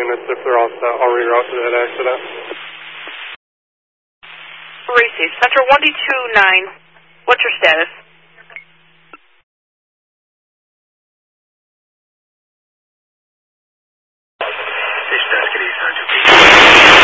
units if they're all set. I'll reroute to that accident. Received. Center 1D29. What's your status? Station Dash Kitty, Sergeant.